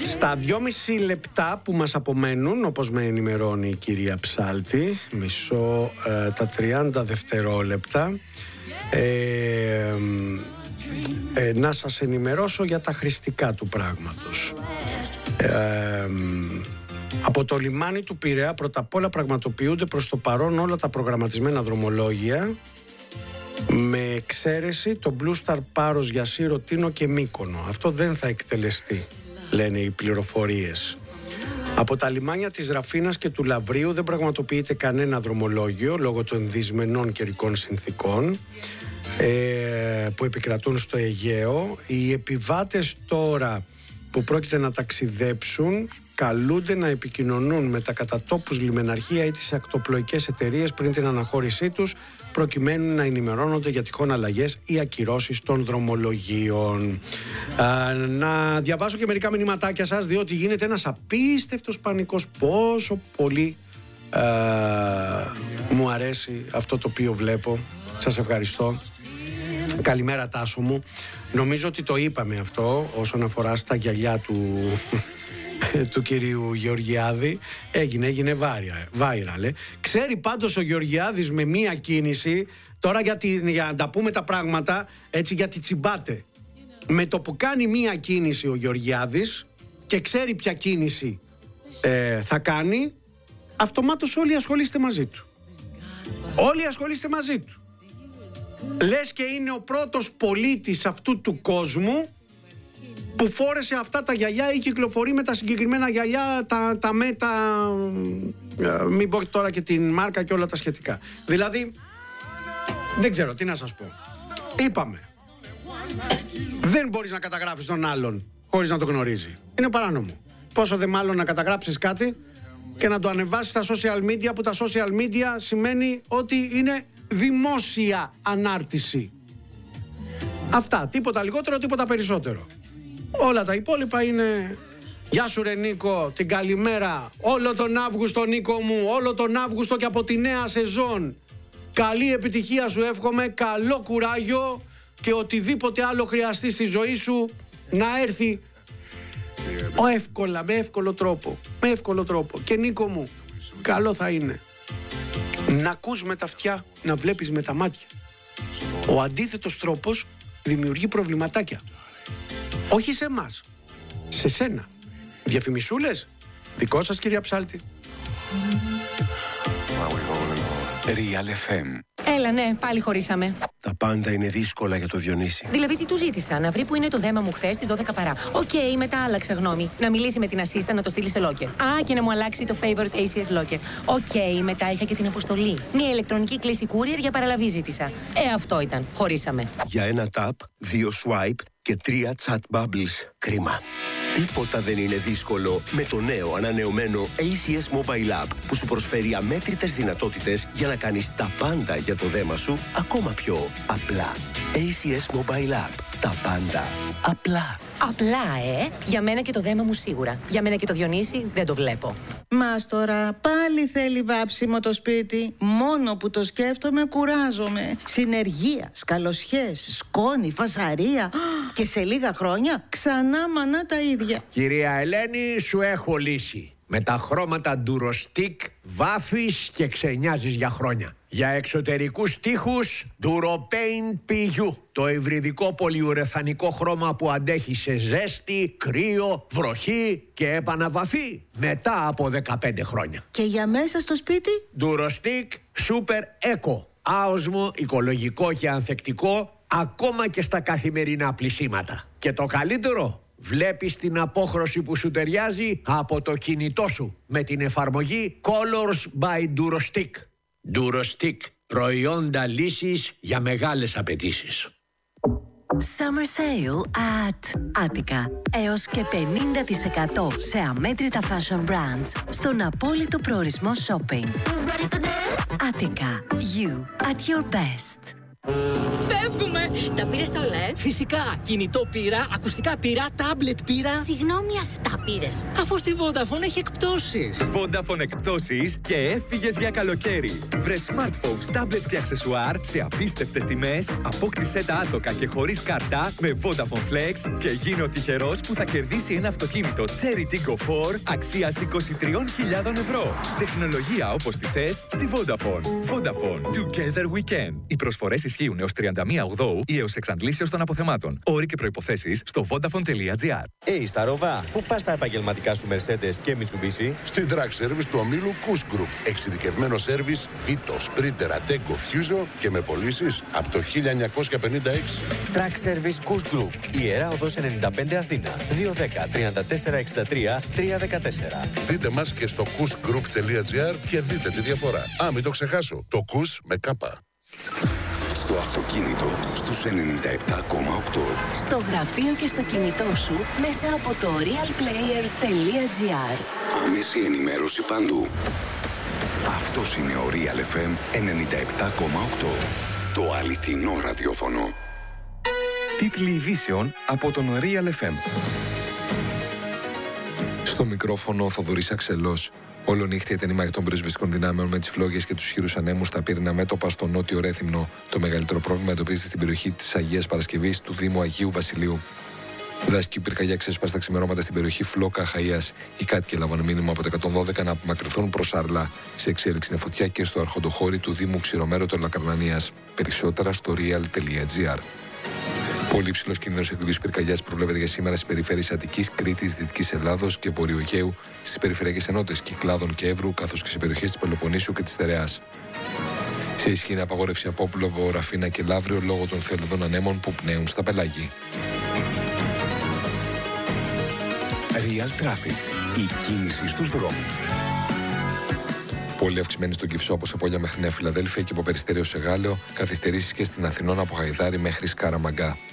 Στα 2,5 λεπτά που μας απομένουν, όπως με ενημερώνει η κυρία Ψάλτη, τα 30 δευτερόλεπτα, να σας ενημερώσω για τα χρηστικά του πράγματος. Από το λιμάνι του Πειραιά πρώτα απ' όλα πραγματοποιούνται προς το παρόν όλα τα προγραμματισμένα δρομολόγια, με εξαίρεση το Blue Star Πάρος για Σύρο, Τίνο και Μύκονο. Αυτό δεν θα εκτελεστεί, λένε οι πληροφορίες. Από τα λιμάνια της Ραφίνας και του Λαβρίου δεν πραγματοποιείται κανένα δρομολόγιο λόγω των δυσμενών καιρικών συνθήκων που επικρατούν στο Αιγαίο. Οι επιβάτες τώρα που πρόκειται να ταξιδέψουν καλούνται να επικοινωνούν με τα κατατόπους λιμεναρχεία ή τις ακτοπλοϊκές εταιρείες πριν την αναχώρησή τους, προκειμένου να ενημερώνονται για τυχόν αλλαγές ή ακυρώσεις των δρομολογίων. Να διαβάσω και μερικά μηνυματάκια σας, διότι γίνεται ένας απίστευτος πανικός. Πόσο πολύ μου αρέσει αυτό το οποίο βλέπω. Σας ευχαριστώ. Καλημέρα Τάσο μου. Νομίζω ότι το είπαμε αυτό όσον αφορά στα γυαλιά του κυρίου Γεωργιάδη. Έγινε viral. Ξέρει πάντως ο Γεωργιάδης με μία κίνηση, τώρα για να τα πούμε τα πράγματα έτσι, γιατί τσιμπάτε. Με το που κάνει μία κίνηση ο Γεωργιάδης και ξέρει ποια κίνηση θα κάνει, αυτομάτως όλοι ασχολείστε μαζί του. Όλοι ασχολείστε μαζί του. Λες και είναι ο πρώτος πολίτης αυτού του κόσμου που φόρεσε αυτά τα γυαλιά ή κυκλοφορεί με τα συγκεκριμένα γυαλιά, τα μέτα, μην πω τώρα και την μάρκα και όλα τα σχετικά. Δηλαδή, δεν ξέρω τι να σας πω. Είπαμε, δεν μπορείς να καταγράφεις τον άλλον χωρίς να το γνωρίζει. Είναι παράνομο. Πόσο δε μάλλον να καταγράψεις κάτι και να το ανεβάσεις στα social media, που τα social media σημαίνει ότι είναι δημόσια ανάρτηση. Αυτά, τίποτα λιγότερο, τίποτα περισσότερο. Όλα τα υπόλοιπα είναι «Γεια σου ρε Νίκο, την καλημέρα, όλο τον Αύγουστο Νίκο μου, όλο τον Αύγουστο και από τη νέα σεζόν. Καλή επιτυχία σου εύχομαι, καλό κουράγιο και οτιδήποτε άλλο χρειαστεί στη ζωή σου να έρθει με εύκολο τρόπο. Και Νίκο μου, καλό θα είναι να ακούς με τα αυτιά, να βλέπεις με τα μάτια. Ο αντίθετος τρόπος δημιουργεί προβληματάκια. Όχι σε εμάς, σε σένα. Διαφημισούλες, δικό σας κυρία Ψάλτη. Real FM. Έλα, ναι, πάλι χωρίσαμε. Τα πάντα είναι δύσκολα για το Διονύση. Δηλαδή, τι του ζήτησα, να βρει που είναι το δέμα μου χθες στις 12 παρά. Οκ, μετά άλλαξα γνώμη. Να μιλήσει με την assistant να το στείλει σε locker. Α, και να μου αλλάξει το favorite ACS locker. Οκ, μετά είχα και την αποστολή. Μια ηλεκτρονική κλήση courier για παραλαβή ζήτησα. Αυτό ήταν. Χωρίσαμε. Για ένα tap, 2 swipe και 3 chat bubbles. Κρίμα. Τίποτα δεν είναι δύσκολο με το νέο ανανεωμένο ACS Mobile App που σου προσφέρει αμέτρητες δυνατότητες για να κάνεις τα πάντα για το δέμα σου ακόμα πιο απλά. ACS Mobile App. Τα πάντα απλά. Απλά, Για μένα και το δέμα μου σίγουρα. Για μένα και το Διονύση δεν το βλέπω. Μάστορα, πάλι θέλει βάψιμο το σπίτι. Μόνο που το σκέφτομαι κουράζομαι. Συνεργεία, καλοσιές, σκόνη, φασαρία. Και σε λίγα χρόνια ξανά μανά τα ίδια. Κυρία Ελένη, σου έχω λύση. Με τα χρώματα Durostick βάφεις και ξενιάζεις για χρόνια. Για εξωτερικούς τοίχους Duropaint PU. Το υβριδικό πολυουρεθανικό χρώμα που αντέχει σε ζέστη, κρύο, βροχή και επαναβαφή μετά από 15 χρόνια. Και για μέσα στο σπίτι? Durostick Super Eco. Άοσμο, οικολογικό και ανθεκτικό ακόμα και στα καθημερινά πλυσίματα. Και το καλύτερο, βλέπεις την απόχρωση που σου ταιριάζει από το κινητό σου με την εφαρμογή Colors by Durostick. Durostick, προϊόντα λύσης για μεγάλες απαιτήσεις. Summer Sale at Attica. Έως και 50% σε αμέτρητα fashion brands στον απόλυτο προορισμό shopping. Attica. You at your best. Φεύγουμε! Τα πήρες όλα, Φυσικά. Κινητό πήρα, ακουστικά πήρα, τάμπλετ πήρα. Συγγνώμη, αυτά πήρες. Αφού στη Vodafone έχει εκπτώσεις. Vodafone εκπτώσεις και έφυγες για καλοκαίρι. Βρες smartphones, tablets και αξεσουάρ σε απίστευτες τιμές. Απόκτησέ τα άτοκα και χωρίς κάρτα με Vodafone Flex και γίνε ο τυχερός που θα κερδίσει ένα αυτοκίνητο Cherry Tiggo 4 αξίας 23.000 ευρώ. Τεχνολογία όπως τη θες στη Vodafone. Vodafone. Together we can. Οι προσφορές ισχύουν έως 31 Οκτώου ή έως εξαντλήσεως των αποθεμάτων. Όροι και προϋποθέσεις στο vodafone.gr. Σταρόβα, πού πας τα επαγγελματικά σου Mercedes και Mitsubishi? Στην Track Service του ομίλου Kuss Group. Εξειδικευμένο σέρβις Vito, Sprinter, Ateco, Fuso και με πωλήσεις από το 1956. Track Service Kuss Group. Ιερά Οδός 95 Αθήνα. 210-3463-314. Δείτε μας και στο kussgroup.gr και δείτε τη διαφορά. Μην το ξεχάσω. Το Kuss με κάπα. Στο αυτοκίνητο στους 97,8. Στο γραφείο και στο κινητό σου μέσα από το realplayer.gr. Άμεση ενημέρωση παντού. Αυτός είναι ο Real FM 97,8. Το αληθινό ραδιόφωνο. Τίτλοι ειδήσεων από τον Real FM. Στο μικρόφωνο ο Θοδωρής Αξελός. Όλο νύχτα η ταινία των πρεσβευτικών δυνάμεων με τις φλόγες και τους χείρους ανέμους τα πήρνε μέτωπα στο νότιο Ρέθυμνο. Το μεγαλύτερο πρόβλημα εντοπίζεται στην περιοχή της Αγίας Παρασκευής του Δήμου Αγίου Βασιλείου. Δάσκη πυρκαγιά ξέσπασε τα ξημερώματα στην περιοχή Φλόκα Χαΐας. Οι κάτοικοι έλαβαν μήνυμα από το 112 να απομακρυνθούν προς Άρλα. Σε εξέλιξη είναι φωτιά και στο αρχοντοχώρι του Δήμου Ξηρομέρωτο Λακαρνανίας. Περισσότερα στο real.gr. Πολύ υψηλό κίνδυνο εκδηλώσεων πυρκαγιά προβλέπεται για σήμερα στις περιφέρειες Αττικής, Κρήτης, Δυτικής Ελλάδος και Βορείου Αιγαίου, στις περιφερειακές ενότητες Κυκλάδων και Εύρου, καθώς και σε περιοχές της Πελοποννήσου και της Στερεάς. Σε ισχύ είναι απαγόρευση από Όπλοβο, Ραφίνα και Λαύριο λόγω των θελωδών ανέμων που πνέουν στα πελάγη. Real Traffic. Η κίνηση στους δρόμους. Πολύ αυξημένη στον Κυφσό από Σεπόλια μέχρι Νέα Φιλαδέλφια και από Περιστέριο σε Γάλεο, καθυστερήσεις και στην Αθηνών από Γαϊδάρη μέχρι Σκάραμαγκά.